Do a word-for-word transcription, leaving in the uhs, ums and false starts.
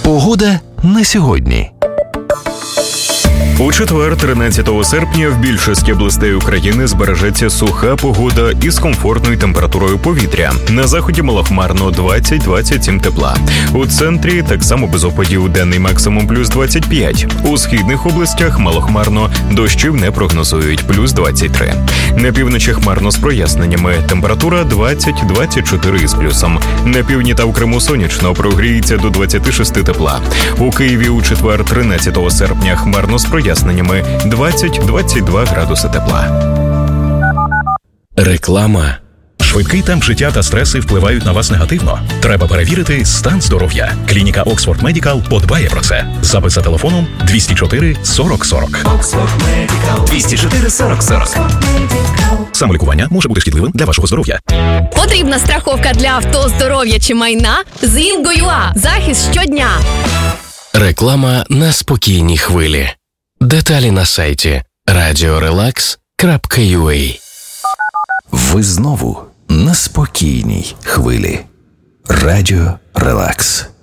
Погода на сьогодні. У четвер, тринадцятого серпня, в більшості областей України збережеться суха погода із комфортною температурою повітря. На заході малохмарно двадцять - двадцять сім тепла. У центрі так само без опадів, денний максимум плюс двадцять п'ять. У східних областях малохмарно, дощів не прогнозують, плюс двадцять три. На півночі хмарно з проясненнями, температура двадцять - двадцять чотири із плюсом. На півдні та в Криму сонячно, прогріється до двадцять шість тепла. У Києві у четвер, тринадцятого серпня, хмарно з проясненнями. двадцять - двадцять два градуси тепла. Реклама. Швидкий темп життя та стреси впливають на вас негативно. Треба перевірити стан здоров'я. Клініка Oxford Medical подбає про це. Запис за телефоном двісті чотири сорок сорок. двісті чотири сорок сорок. Самолікування може бути шкідливим для вашого здоров'я. Потрібна страховка для авто, здоров'я чи майна? З Інго.ua. Захист щодня. Реклама на спокійній хвилі. Деталі на сайті радіо релакс крапка ю а. Ви знову на спокійній хвилі. Радіо Релакс.